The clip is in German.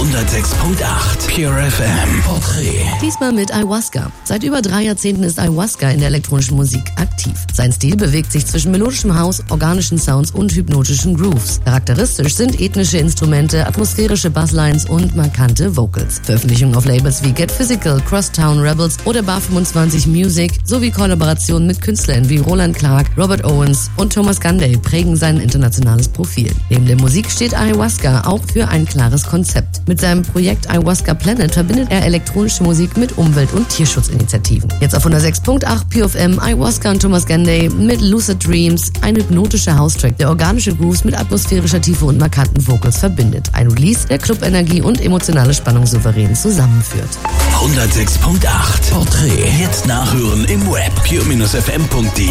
106.8 Pure FM Porträt. Diesmal mit Ayahuasca. Seit über 3 Jahrzehnten ist Ayahuasca in der elektronischen Musik aktiv. Sein Stil bewegt sich zwischen melodischem House, organischen Sounds und hypnotischen Grooves. Charakteristisch sind ethnische Instrumente, atmosphärische Basslines und markante Vocals. Veröffentlichungen auf Labels wie Get Physical, Crosstown Rebels oder Bar 25 Music sowie Kollaborationen mit Künstlern wie Roland Clark, Robert Owens und Thomas Ganday prägen sein internationales Profil. Neben der Musik steht Ayahuasca auch für ein klares Konzept. Mit seinem Projekt Ayahuasca Planet verbindet er elektronische Musik mit Umwelt- und Tierschutzinitiativen. Jetzt auf 106.8 Pure FM, Ayahuasca und Thomas Ganday mit Lucid Dreams, ein hypnotischer House-Track, der organische Grooves mit atmosphärischer Tiefe und markanten Vocals verbindet. Ein Release, der Club-Energie und emotionale Spannung souverän zusammenführt. 106.8 Porträt. Jetzt nachhören im Web pure-fm.de.